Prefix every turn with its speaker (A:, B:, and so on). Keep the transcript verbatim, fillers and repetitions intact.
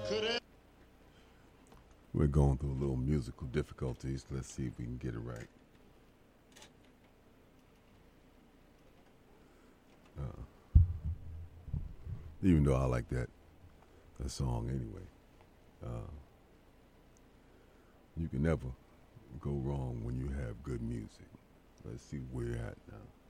A: We're going through a little musical difficulties. Let's see if we can get it right. Uh, even though I like that, that song anyway. Uh, you can never go wrong when you have good music. Let's see where you're at now.